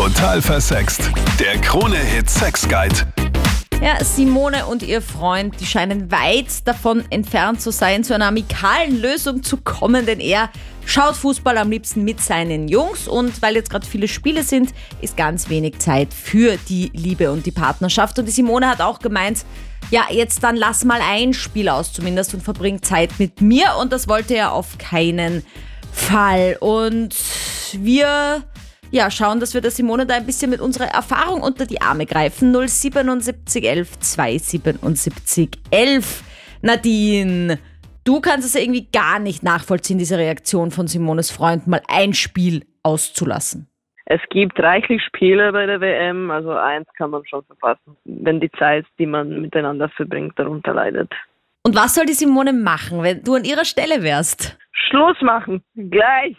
Total versext. Der Krone-Hit Sex Guide. Ja, Simone und ihr Freund, die scheinen weit davon entfernt zu sein, zu einer amikalen Lösung zu kommen, denn er schaut Fußball am liebsten mit seinen Jungs und weil jetzt gerade viele Spiele sind, ist ganz wenig Zeit für die Liebe und die Partnerschaft. Und die Simone hat auch gemeint, ja, jetzt dann lass mal ein Spiel aus zumindest und verbring Zeit mit mir und das wollte er auf keinen Fall. Und wir schauen, dass wir der Simone da ein bisschen mit unserer Erfahrung unter die Arme greifen. 077 11 277 11. Nadine, du kannst es ja irgendwie gar nicht nachvollziehen, diese Reaktion von Simones Freund, mal ein Spiel auszulassen. Es gibt reichlich Spiele bei der WM, also eins kann man schon verpassen, wenn die Zeit, die man miteinander verbringt, darunter leidet. Und was soll die Simone machen, wenn du an ihrer Stelle wärst? Schluss machen, gleich!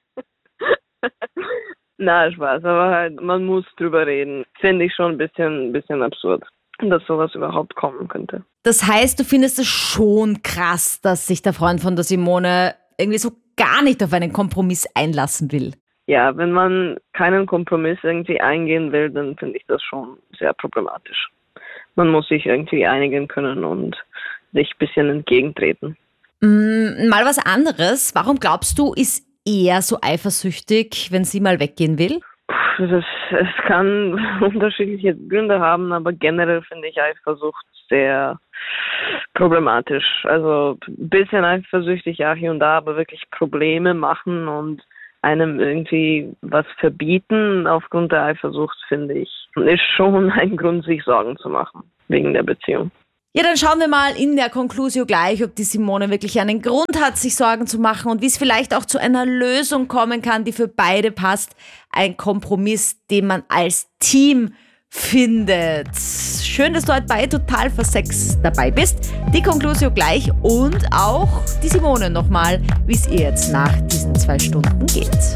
Na, Spaß, aber halt, man muss drüber reden. Finde ich schon ein bisschen absurd, dass sowas überhaupt kommen könnte. Das heißt, du findest es schon krass, dass sich der Freund von der Simone irgendwie so gar nicht auf einen Kompromiss einlassen will. Ja, wenn man keinen Kompromiss irgendwie eingehen will, dann finde ich das schon sehr problematisch. Man muss sich irgendwie einigen können und sich ein bisschen entgegentreten. Mal was anderes. Warum glaubst du, ist er so eifersüchtig, wenn sie mal weggehen will? Es kann unterschiedliche Gründe haben, aber generell finde ich Eifersucht sehr problematisch. Also ein bisschen eifersüchtig, ja, hier und da, aber wirklich Probleme machen und einem irgendwie was verbieten aufgrund der Eifersucht, finde ich, ist schon ein Grund, sich Sorgen zu machen wegen der Beziehung. Ja, dann schauen wir mal in der Conclusio gleich, ob die Simone wirklich einen Grund hat, sich Sorgen zu machen und wie es vielleicht auch zu einer Lösung kommen kann, die für beide passt. Ein Kompromiss, den man als Team findet. Schön, dass du heute bei Total versext dabei bist. Die Conclusio gleich und auch die Simone nochmal, wie es ihr jetzt nach diesen 2 Stunden geht.